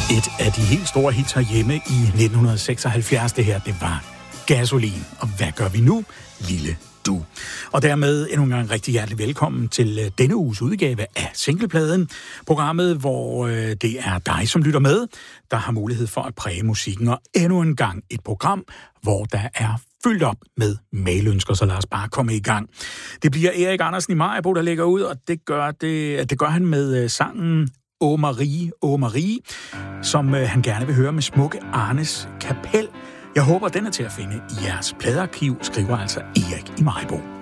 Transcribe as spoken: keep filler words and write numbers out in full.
Et af de helt store hits herhjemme i nitten seksoghalvfjerds, det her, det var Gasolin. Og hvad gør vi nu? Lille du. Og dermed endnu en gang rigtig hjertelig velkommen til denne uges udgave af Singlepladen. Programmet, hvor det er dig, som lytter med, der har mulighed for at præge musikken. Og endnu en gang et program, hvor der er fyldt op med mailønsker, så lad os bare komme i gang. Det bliver Erik Andersen i Maribo, der lægger ud, og det gør, det, det gør han med sangen Åh Marie, Åh Marie, som øh, han gerne vil høre med Smukke Arnes Kapel. Jeg håber, den er til at finde i jeres pladearkiv, skriver altså Erik i Maribo.